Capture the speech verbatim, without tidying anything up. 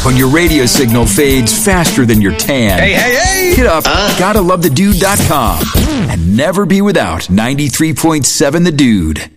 when your radio signal fades faster than your tan. Hey, hey, hey! Hit up uh. gotta love the dude dot com and never be without ninety-three point seven The Dude.